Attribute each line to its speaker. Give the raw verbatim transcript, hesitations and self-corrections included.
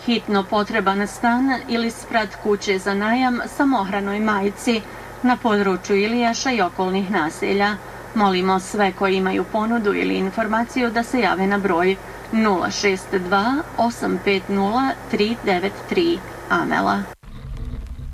Speaker 1: Hitno potreban stan ili sprat kuće za najam samohranoj majci na području Ilijaša i okolnih naselja. Molimo sve koji imaju ponudu ili informaciju da se jave na broj nula šest dva osam pet nula tri devet tri. Amela.